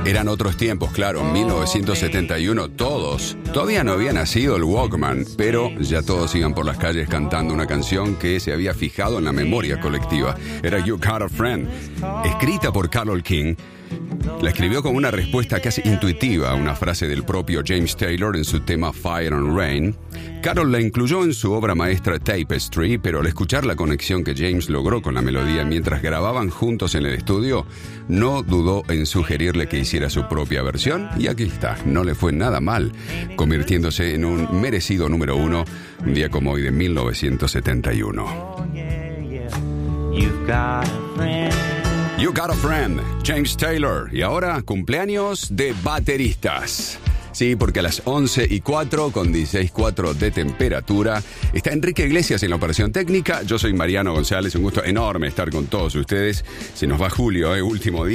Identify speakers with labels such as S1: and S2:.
S1: Eran otros tiempos, claro, en 1971 todavía no había nacido el Walkman, pero ya todos iban por las calles cantando una canción que se había fijado en la memoria colectiva. Era You Got a Friend, escrita por Carole King. La escribió como una respuesta casi intuitiva a una frase del propio James Taylor en su tema Fire and Rain. Carole la incluyó en su obra maestra Tapestry, pero al escuchar la conexión que James logró con la melodía mientras grababan juntos en el estudio, no dudó en sugerirle que hiciera su propia versión, y aquí está, no le fue nada mal, convirtiéndose en un merecido número 1 un día como hoy de 1971. You Got a Friend, James Taylor. Y ahora, cumpleaños de bateristas. Sí, porque a las 11:04, con 16:04 de temperatura, está Enrique Iglesias en la operación técnica. Yo soy Mariano González, un gusto enorme estar con todos ustedes. Se nos va julio, último día.